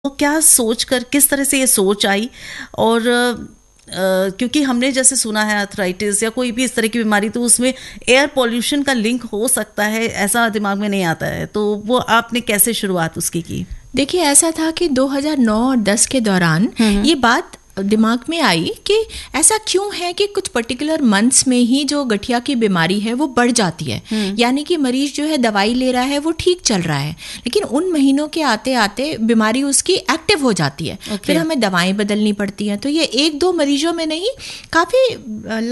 वो क्या सोच कर, किस तरह से ये सोच आई? और क्योंकि हमने जैसे सुना है आर्थराइटिस या कोई भी इस तरह की बीमारी, तो उसमें एयर पॉल्यूशन का लिंक हो सकता है, ऐसा दिमाग में नहीं आता है। तो वो आपने कैसे शुरुआत उसकी की? देखिए, ऐसा था कि 2009 और 10 के दौरान ये बात दिमाग में आई कि ऐसा क्यों है कि कुछ पर्टिकुलर मंथ्स में ही जो गठिया की बीमारी है वो बढ़ जाती है। यानी कि मरीज जो है दवाई ले रहा है, वो ठीक चल रहा है, लेकिन उन महीनों के आते आते बीमारी उसकी एक्टिव हो जाती है। फिर हमें दवाएं बदलनी पड़ती हैं। तो ये 1-2 मरीजों में नहीं, काफ़ी